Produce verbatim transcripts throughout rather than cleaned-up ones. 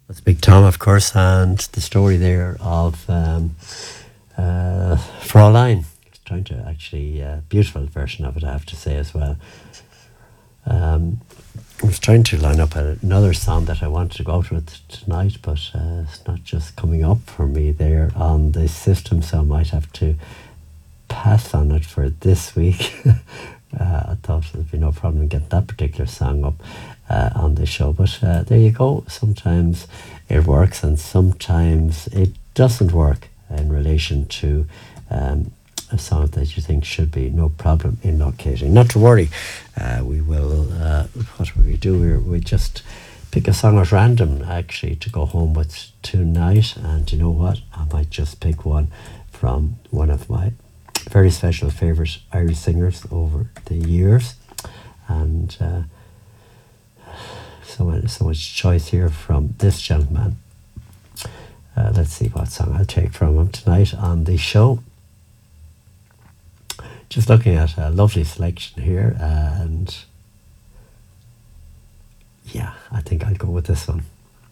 That's Big Tom, of course, and the story there of um, uh, Fraulein. Trying to actually, uh, beautiful version of it, I have to say as well. Um, I was trying to line up another song that I wanted to go out with tonight, but uh, it's not just coming up for me there on the system, so I might have to pass on it for this week. uh, I thought there'd be no problem in getting that particular song up uh, on the show, but uh, there you go. Sometimes it works and sometimes it doesn't work in relation to um, a song that you think should be no problem in locating. Not to worry, uh, we will, uh, what will we do? We we just pick a song at random actually to go home with tonight, and you know what? I might just pick one from one of my very special favourite Irish singers over the years, and uh, so, much, so much choice here from this gentleman. Uh, let's see what song I'll take from him tonight on the show. Just looking at a lovely selection here, and yeah, I think I'll go with this one.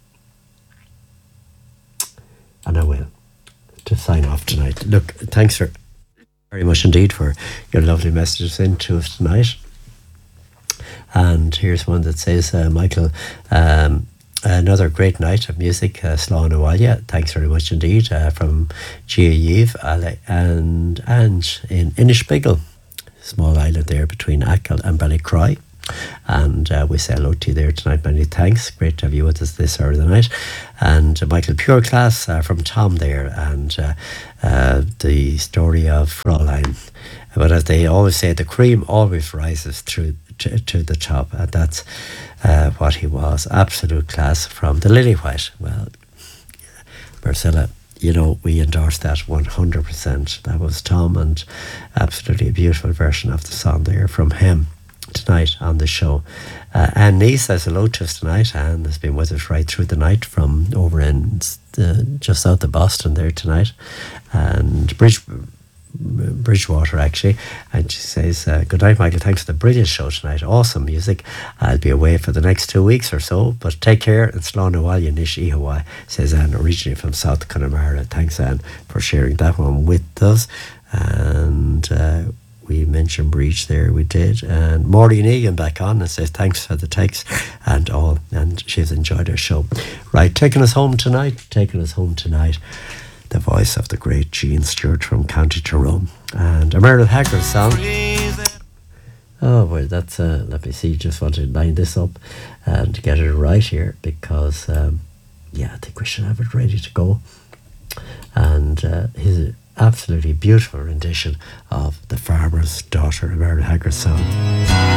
And I will, to sign off tonight. Look, thanks for very much indeed for your lovely messages into us tonight. And here's one that says, uh, Michael, um, another great night of music, uh, Slán Abhaile. Thanks very much indeed, uh, from Gia Yves and Ange in Inishbiggle, small island there between Achill and Ballycroy. And uh, we say hello to you there tonight. Many thanks. Great to have you with us this hour of the night. And uh, Michael Pure Class uh, from Tom there, and uh, uh, the story of Fraulein. But as they always say, the cream always rises through to, to the top, and that's uh, what he was. Absolute class from the Lily White. Well, Marcella, you know, we endorse that one hundred percent. That was Tom, and absolutely a beautiful version of the song there from him tonight on the show. Uh, Anne Nee says hello to us tonight. Anne has been with us right through the night from over in the, just south of Boston there tonight, and Bridge Bridgewater actually, and she says, uh, good night Michael, thanks for the brilliant show tonight, awesome music. I'll be away for the next two weeks or so, but take care, and Slán Abhaile Nish Ihawa, says Anne, originally from South Connemara. Thanks Anne for sharing that one with us. And uh, we mentioned Breach there, we did, and Maureen Egan back on and says thanks for the text and all, and she's enjoyed our show. Right, taking us home tonight taking us home tonight the voice of the great Gene Stewart from County Tyrone, and a Merle Haggard song. Oh well, that's uh, let me see, just want to line this up and get it right here, because um, yeah, I think we should have it ready to go. And uh, his absolutely beautiful rendition of The Farmer's Daughter, a Merle Haggard song.